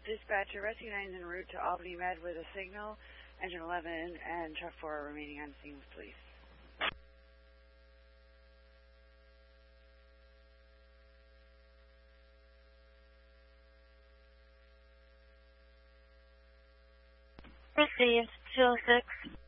Dispatcher, Rescue 9 is en route to Albany Med with a signal. Engine 11 and truck 4 remaining on scene with police. Received, 206.